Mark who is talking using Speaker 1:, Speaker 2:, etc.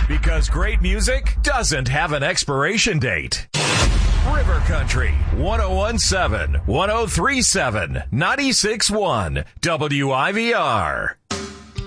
Speaker 1: Because great music doesn't have an expiration date. River Country, 1017, 1037, 96.1, WIVR.